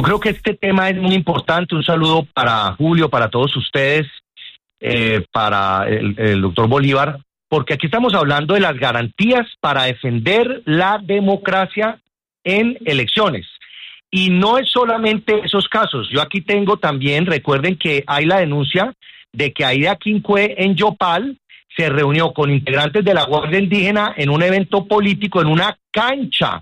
creo que este tema es muy importante. Un saludo para Julio, para todos ustedes, para el doctor Bolívar, porque aquí estamos hablando de las garantías para defender la democracia en elecciones. Y no es solamente esos casos. Yo aquí tengo también, recuerden que hay la denuncia de que Aida Quincué en Yopal se reunió con integrantes de la Guardia Indígena en un evento político en una cancha,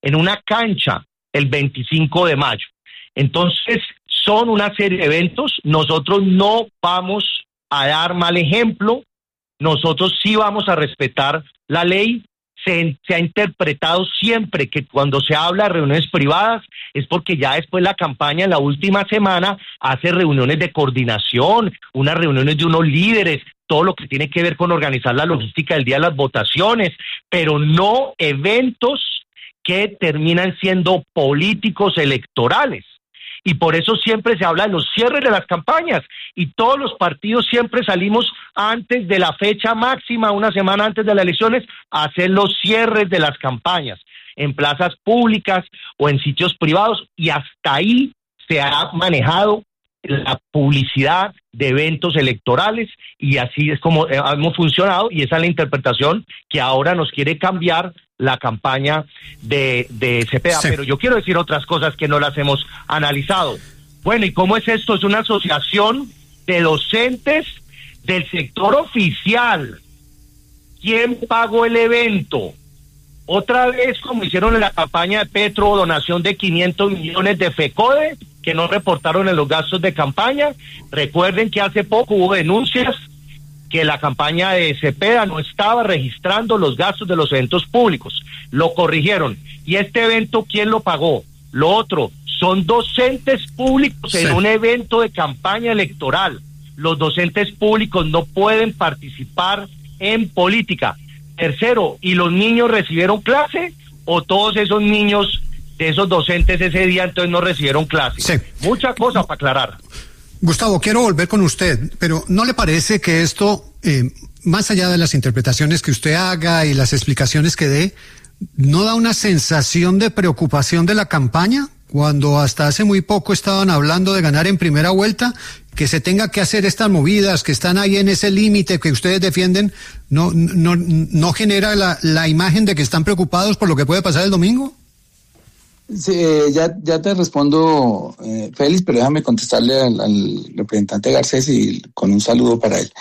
el 25 de mayo. Entonces, son una serie de eventos. Nosotros no vamos a dar mal ejemplo. Nosotros sí vamos a respetar la ley. Se ha interpretado siempre que cuando se habla de reuniones privadas es porque ya después la campaña en la última semana hace reuniones de coordinación, unas reuniones de unos líderes, todo lo que tiene que ver con organizar la logística del día de las votaciones, pero no eventos que terminan siendo políticos electorales. Y por eso siempre se habla de los cierres de las campañas, y todos los partidos siempre salimos antes de la fecha máxima, una semana antes de las elecciones, a hacer los cierres de las campañas, en plazas públicas o en sitios privados, y hasta ahí se ha manejado la publicidad de eventos electorales, y así es como hemos funcionado, y esa es la interpretación que ahora nos quiere cambiar la campaña de Cepeda. Sí. Pero yo quiero decir otras cosas que no las hemos analizado. Bueno, ¿y cómo es esto? Es una asociación de docentes del sector oficial. ¿Quién pagó el evento? Otra vez, como hicieron en la campaña de Petro, donación de 500 millones de FECODE, que no reportaron en los gastos de campaña. Recuerden que hace poco hubo denuncias que la campaña de Cepeda no estaba registrando los gastos de los eventos públicos. Lo corrigieron. ¿Y este evento quién lo pagó? Lo otro, son docentes públicos en un evento de campaña electoral. Los docentes públicos no pueden participar en política. Tercero, ¿y los niños recibieron clase? ¿O todos esos niños de esos docentes ese día entonces no recibieron clase? Sí. Mucha cosa para aclarar. Gustavo, quiero volver con usted, pero ¿no le parece que esto, más allá de las interpretaciones que usted haga y las explicaciones que dé, no da una sensación de preocupación de la campaña? Cuando hasta hace muy poco estaban hablando de ganar en primera vuelta, que se tenga que hacer estas movidas, que están ahí en ese límite que ustedes defienden, ¿no genera la imagen de que están preocupados por lo que puede pasar el domingo? Sí, ya te respondo, Félix, pero déjame contestarle al representante Garcés y con un saludo para él.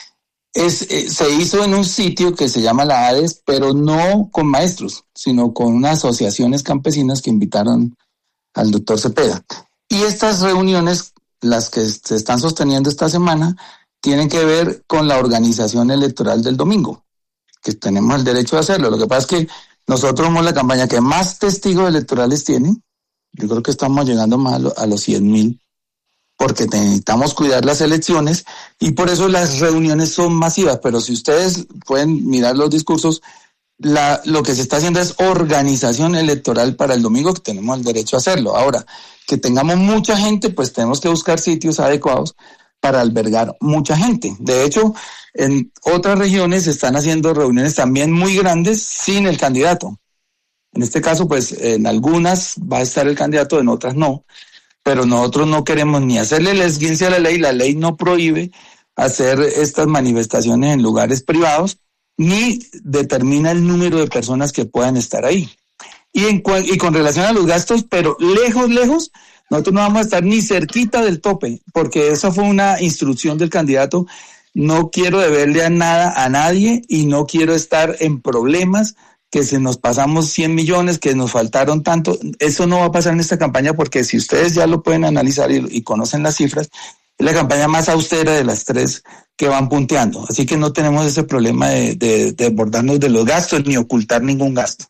Se hizo en un sitio que se llama la ADES, pero no con maestros, sino con unas asociaciones campesinas que invitaron al doctor Cepeda. Y estas reuniones, las que se están sosteniendo esta semana, tienen que ver con la organización electoral del domingo, que tenemos el derecho de hacerlo. Lo que pasa es que nosotros somos la campaña que más testigos electorales tiene. Yo creo que estamos llegando más a los 100,000, porque necesitamos cuidar las elecciones y por eso las reuniones son masivas. Pero si ustedes pueden mirar los discursos, lo que se está haciendo es organización electoral para el domingo, que tenemos el derecho a hacerlo. Ahora, que tengamos mucha gente, pues tenemos que buscar sitios adecuados para albergar mucha gente. De hecho, en otras regiones se están haciendo reuniones también muy grandes sin el candidato. En este caso, pues en algunas va a estar el candidato, en otras no. Pero nosotros no queremos ni hacerle el esguince a la ley no prohíbe hacer estas manifestaciones en lugares privados, ni determina el número de personas que puedan estar ahí. Y con relación a los gastos, pero lejos, nosotros no vamos a estar ni cerquita del tope, porque eso fue una instrucción del candidato. No quiero deberle nada a nadie y no quiero estar en problemas, que se nos pasamos 100 millones, que nos faltaron tanto. Eso no va a pasar en esta campaña, porque si ustedes ya lo pueden analizar y conocen las cifras, es la campaña más austera de las tres que van punteando. Así que no tenemos ese problema de desbordarnos de los gastos ni ocultar ningún gasto.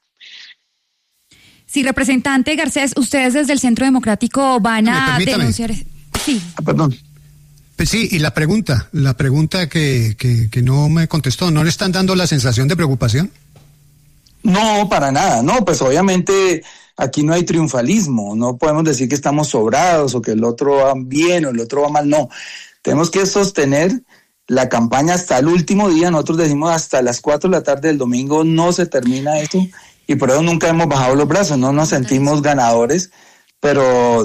Sí, representante Garcés, ustedes desde el Centro Democrático van a denunciar... Sí. Perdón. Pues sí, y la pregunta que no me contestó, ¿no le están dando la sensación de preocupación? No, para nada, no, pues obviamente aquí no hay triunfalismo, no podemos decir que estamos sobrados o que el otro va bien o el otro va mal, no. Tenemos que sostener la campaña hasta el último día. Nosotros decimos hasta las 4 de la tarde del domingo no se termina esto, y por eso nunca hemos bajado los brazos, no nos sentimos ganadores, pero